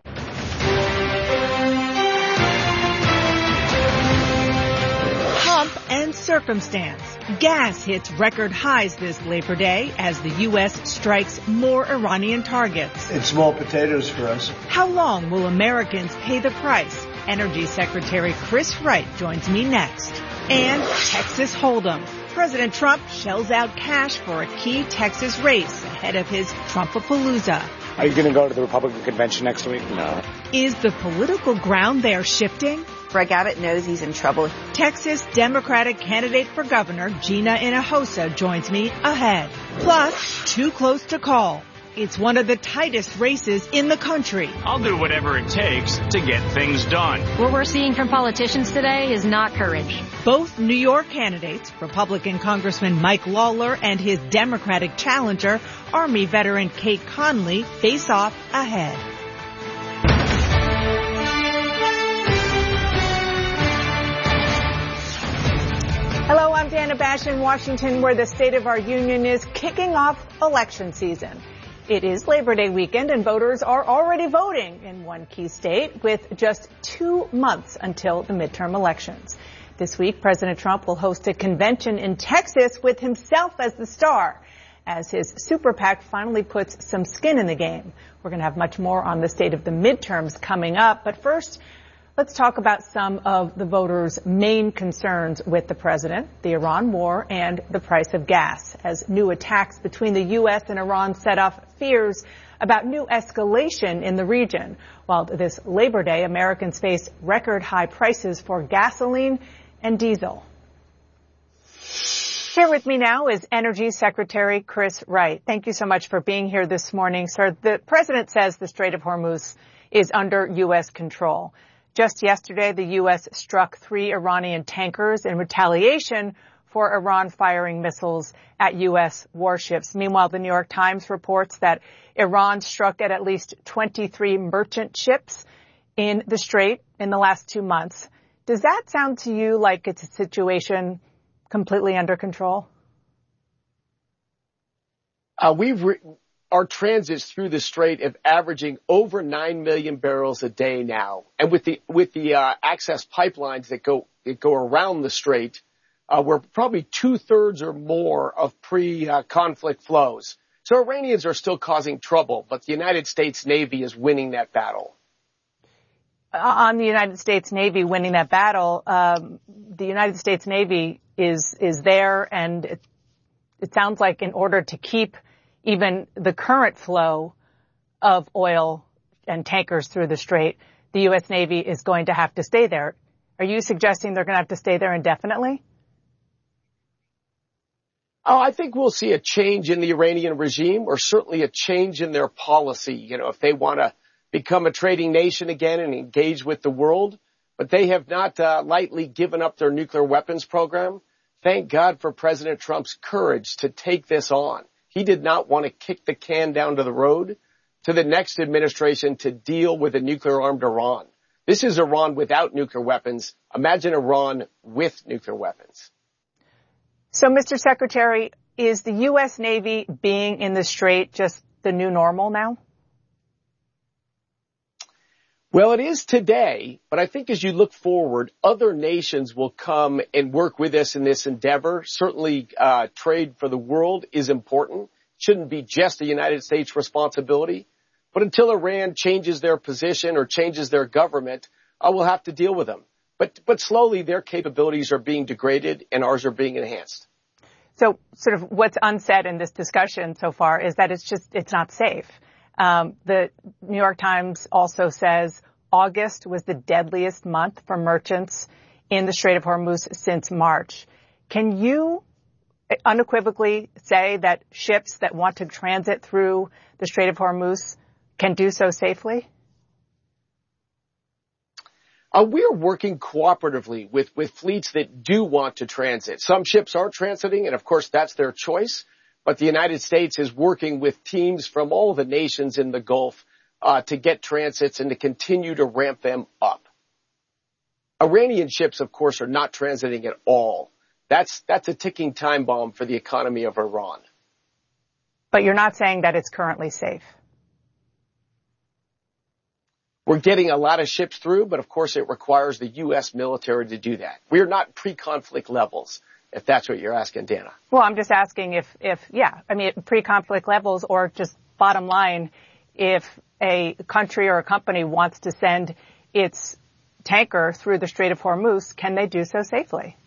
And circumstance. Gas hits record highs this Labor Day as the U S strikes more Iranian targets. It's small potatoes for us. How long will Americans pay the price? Energy Secretary Chris Wright joins me next. And Texas Hold'em. President Trump shells out cash for a key Texas race ahead of his Trumpapalooza. Are you going to go to the Republican convention next week? No. Is the political ground there shifting? Greg Abbott knows he's in trouble. Texas Democratic candidate for governor Gina Hinojosa joins me ahead. Plus, too close to call. It's one of the tightest races in the country. I'll do whatever it takes to get things done. What we're seeing from politicians today is not courage. Both New York candidates, Republican Congressman Mike Lawler and his Democratic challenger, Army veteran Kate Conley, face off ahead. Hello, I'm Dana Bash in Washington, where the State of our Union is kicking off election season. It is Labor Day weekend, and voters are already voting in one key state with just two months until the midterm elections. This week, President Trump will host a convention in Texas with himself as the star, as his super PAC finally puts some skin in the game. We're going to have much more on the state of the midterms coming up, but first, let's talk about some of the voters' main concerns with the president, the Iran war, and the price of gas, as new attacks between the U S and Iran set off fears about new escalation in the region. While this Labor Day, Americans face record high prices for gasoline and diesel. Here with me now is Energy Secretary Chris Wright. Thank you so much for being here this morning, sir. The president says the Strait of Hormuz is under U S control. Just yesterday, the U S struck three Iranian tankers in retaliation for Iran firing missiles at U S warships. Meanwhile, the New York Times reports that Iran struck at at least twenty-three merchant ships in the Strait in the last two months. Does that sound to you like it's a situation completely under control? Uh, we've re- Our transits through the Strait are averaging over nine million barrels a day now. And with the with the uh, access pipelines that go that go around the Strait, uh, we're probably two-thirds or more of pre-conflict uh, flows. So Iranians are still causing trouble, but the United States Navy is winning that battle. on the United States Navy winning that battle, um, the United States Navy is is there, and it, it sounds like in order to keep even the current flow of oil and tankers through the strait, the U S Navy is going to have to stay there. Are you suggesting they're going to have to stay there indefinitely? Oh, I think we'll see a change in the Iranian regime, or certainly a change in their policy. You know, if they want to become a trading nation again and engage with the world, but they have not uh, lightly given up their nuclear weapons program. Thank God for President Trump's courage to take this on. He did not want to kick the can down to the road to the next administration to deal with a nuclear-armed Iran. This is Iran without nuclear weapons. Imagine Iran with nuclear weapons. So, Mister Secretary, is the U S Navy being in the strait just the new normal now? Well, it is today, but I think as you look forward, other nations will come and work with us in this endeavor. Certainly, uh, trade for the world is important. Shouldn't be just a United States responsibility. But until Iran changes their position or changes their government, uh, we'll have to deal with them. But, but slowly their capabilities are being degraded and ours are being enhanced. So sort of what's unsaid in this discussion so far is that it's just, it's not safe. Um, the New York Times also says August was the deadliest month for merchants in the Strait of Hormuz since March. Can you unequivocally say that ships that want to transit through the Strait of Hormuz can do so safely? Uh, we're working cooperatively with, with fleets that do want to transit. Some ships are transiting, and of course that's their choice. But the United States is working with teams from all the nations in the Gulf uh, to get transits and to continue to ramp them up. Iranian ships, of course, are not transiting at all. That's that's a ticking time bomb for the economy of Iran. But you're not saying that it's currently safe. We're getting a lot of ships through, but of course it requires the U S military to do that. We're not pre-conflict levels, if that's what you're asking, Dana. Well, I'm just asking if, if yeah, I mean, pre-conflict levels, or just bottom line, if a country or a company wants to send its tanker through the Strait of Hormuz, can they do so safely?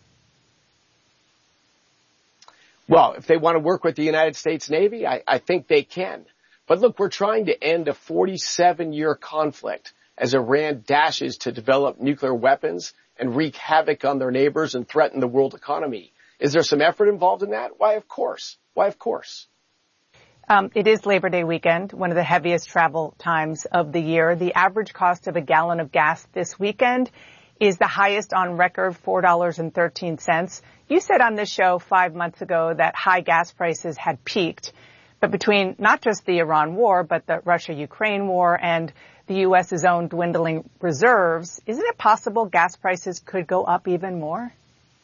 Well, if they want to work with the United States Navy, I, I think they can. But look, we're trying to end a forty-seven year conflict as Iran dashes to develop nuclear weapons and wreak havoc on their neighbors and threaten the world economy. Is there some effort involved in that? Why, of course. Why, of course. Um, it is Labor Day weekend, one of the heaviest travel times of the year. The average cost of a gallon of gas this weekend is the highest on record, four dollars and thirteen cents. You said on this show five months ago that high gas prices had peaked. But between not just the Iran war, but the Russia-Ukraine war and the U S's own dwindling reserves, isn't it possible gas prices could go up even more?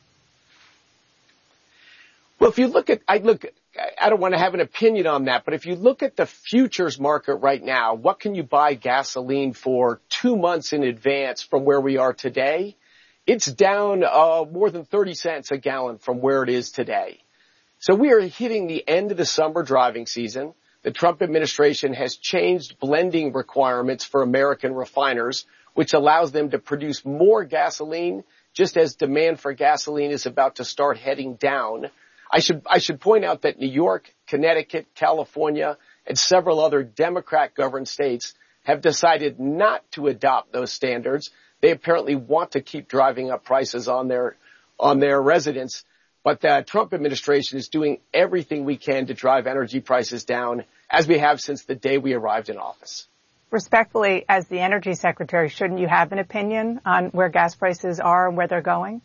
Well, if you look at, I look, I don't want to have an opinion on that, but if you look at the futures market right now, what can you buy gasoline for two months in advance from where we are today? It's down uh, more than thirty cents a gallon from where it is today. So we are hitting the end of the summer driving season. The Trump administration has changed blending requirements for American refiners, which allows them to produce more gasoline just as demand for gasoline is about to start heading down. I should, I should point out that New York, Connecticut, California, and several other Democrat-governed states have decided not to adopt those standards. They apparently want to keep driving up prices on their, on their residents. But the Trump administration is doing everything we can to drive energy prices down, as we have since the day we arrived in office. Respectfully, as the energy secretary, shouldn't you have an opinion on where gas prices are and where they're going?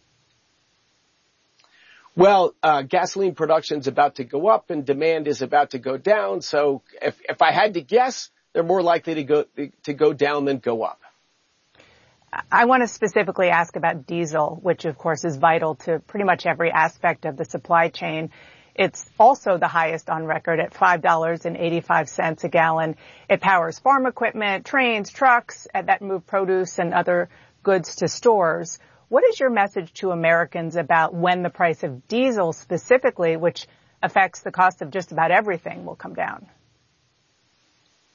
Well, uh, gasoline production is about to go up and demand is about to go down. So if, if I had to guess, they're more likely to go, to go down than go up. I want to specifically ask about diesel, which of course is vital to pretty much every aspect of the supply chain. It's also the highest on record at five dollars and eighty-five cents a gallon. It powers farm equipment, trains, trucks that move produce and other goods to stores. What is your message to Americans about when the price of diesel specifically, which affects the cost of just about everything, will come down?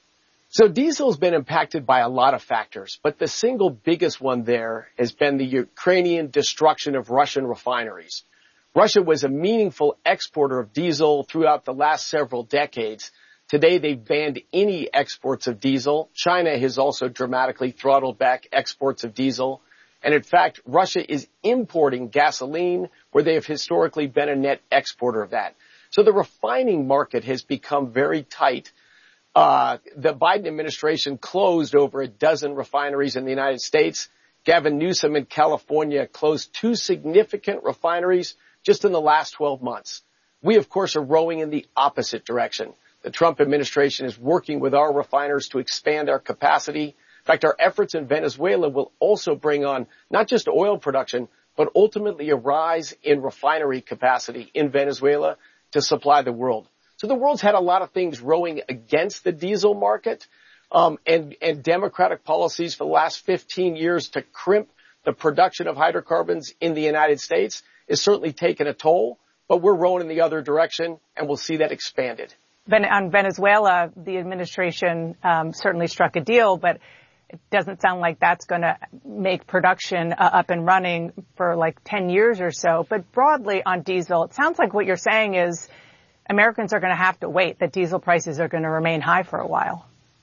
So diesel's been impacted by a lot of factors, but the single biggest one there has been the Ukrainian destruction of Russian refineries. Russia was a meaningful exporter of diesel throughout the last several decades. Today, they've banned any exports of diesel. China has also dramatically throttled back exports of diesel. And in fact, Russia is importing gasoline, where they have historically been a net exporter of that. So the refining market has become very tight. Uh, the Biden administration closed over a dozen refineries in the United States. Gavin Newsom in California closed two significant refineries just in the last twelve months. We, of course, are rowing in the opposite direction. The Trump administration is working with our refiners to expand our capacity. In fact, our efforts in Venezuela will also bring on not just oil production, but ultimately a rise in refinery capacity in Venezuela to supply the world. So the world's had a lot of things rowing against the diesel market, um, and, and Democratic policies for the last fifteen years to crimp the production of hydrocarbons in the United States is certainly taken a toll, but we're rowing in the other direction, and we'll see that expanded. On Venezuela, the administration um, certainly struck a deal, but it doesn't sound like that's going to make production uh, up and running for like ten years or so. But broadly on diesel, it sounds like what you're saying is Americans are going to have to wait, that diesel prices are going to remain high for a while.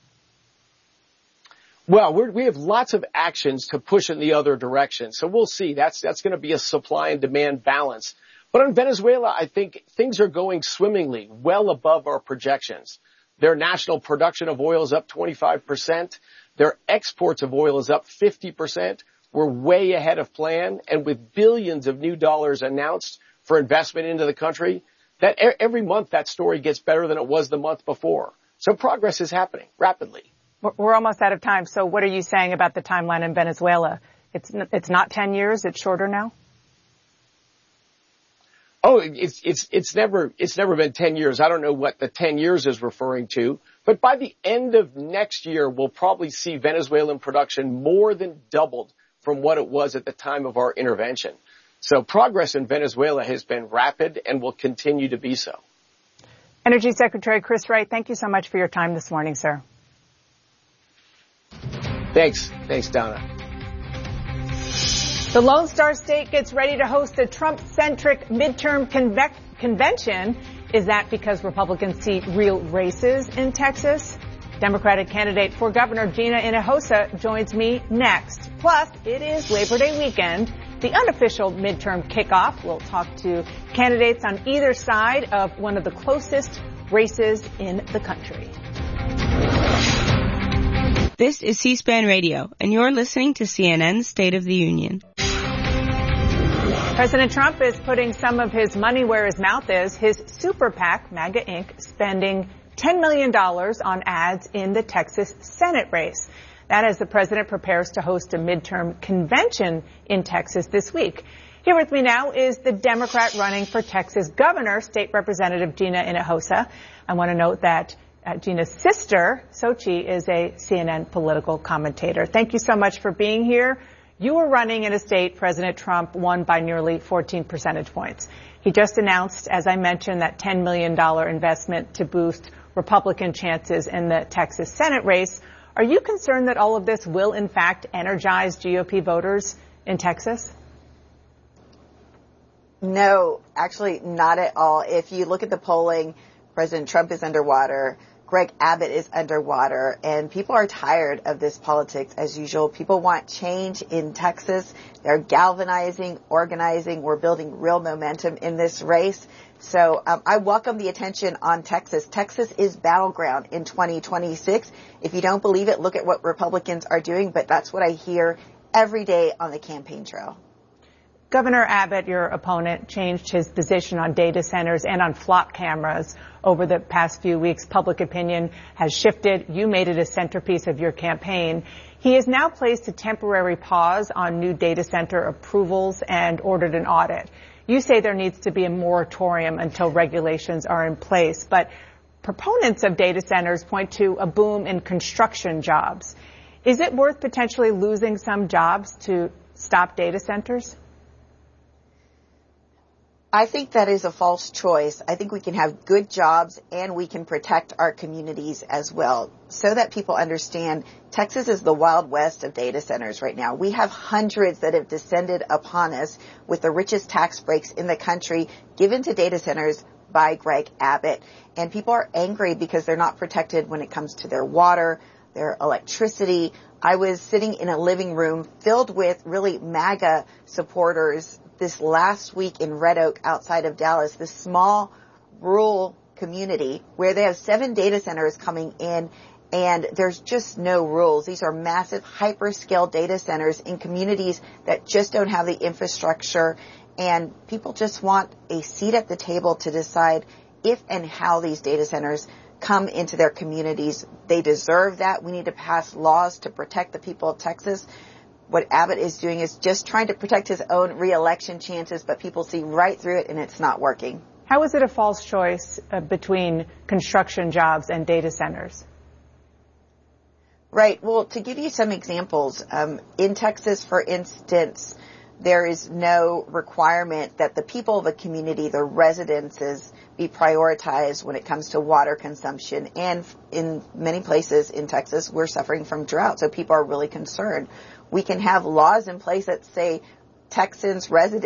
Well, we're, we have lots of actions to push in the other direction. So we'll see. That's, that's going to be a supply and demand balance. But on Venezuela, I think things are going swimmingly, well above our projections. Their national production of oil is up twenty-five percent. Their exports of oil is up fifty percent. We're way ahead of plan. And with billions of new dollars announced for investment into the country, that every month that story gets better than it was the month before. So progress is happening rapidly. We're almost out of time. So what are you saying about the timeline in Venezuela? It's it's not ten years. It's shorter now. Oh, it's it's it's never it's never been ten years. I don't know what the ten years is referring to, but by the end of next year, we'll probably see Venezuelan production more than doubled from what it was at the time of our intervention. So progress in Venezuela has been rapid and will continue to be so. Energy Secretary Chris Wright, thank you so much for your time this morning, sir. Thanks. Thanks, Donna. The Lone Star State gets ready to host a Trump-centric midterm conve- convention. Is that because Republicans see real races in Texas? Democratic candidate for governor Gina Hinojosa joins me next. Plus, it is Labor Day weekend, the unofficial midterm kickoff. We'll talk to candidates on either side of one of the closest races in the country. This is C-SPAN Radio, and you're listening to C N N's State of the Union. President Trump is putting some of his money where his mouth is. His super PAC, MAGA Incorporated, spending ten million dollars on ads in the Texas Senate race. That as the president prepares to host a midterm convention in Texas this week. Here with me now is the Democrat running for Texas governor, State Representative Gina Hinojosa. I want to note that uh, Gina's sister, Xochitl, is a C N N political commentator. Thank you so much for being here. You were running in a state President Trump won by nearly fourteen percentage points. He just announced, as I mentioned, that ten million dollars investment to boost Republican chances in the Texas Senate race. Are you concerned that all of this will, in fact, energize G O P voters in Texas? No, actually not at all. If you look at the polling, President Trump is underwater. Greg Abbott is underwater, and people are tired of this politics as usual. People want change in Texas. They're galvanizing, organizing. We're building real momentum in this race. So um, I welcome the attention on Texas. Texas is battleground in twenty twenty-six. If you don't believe it, look at what Republicans are doing, but that's what I hear every day on the campaign trail. Governor Abbott, your opponent, changed his position on data centers and on flop cameras over the past few weeks. Public opinion has shifted. You made it a centerpiece of your campaign. He has now placed a temporary pause on new data center approvals and ordered an audit. You say there needs to be a moratorium until regulations are in place, but proponents of data centers point to a boom in construction jobs. Is it worth potentially losing some jobs to stop data centers? I think that is a false choice. I think we can have good jobs and we can protect our communities as well, so that people understand Texas is the Wild West of data centers right now. We have hundreds that have descended upon us with the richest tax breaks in the country given to data centers by Greg Abbott. And people are angry because they're not protected when it comes to their water, their electricity. I was sitting in a living room filled with really MAGA supporters this last week in Red Oak outside of Dallas, this small rural community where they have seven data centers coming in and there's just no rules. These are massive hyperscale data centers in communities that just don't have the infrastructure, and people just want a seat at the table to decide if and how these data centers come into their communities. They deserve that. We need to pass laws to protect the people of Texas. What Abbott is doing is just trying to protect his own reelection chances, but people see right through it and it's not working. How is it a false choice uh, between construction jobs and data centers? Right. Well, to give you some examples, um, in Texas, for instance, there is no requirement that the people of a community, the residences, be prioritized when it comes to water consumption. And in many places in Texas, we're suffering from drought, so people are really concerned. We can have laws in place that say Texans, residents,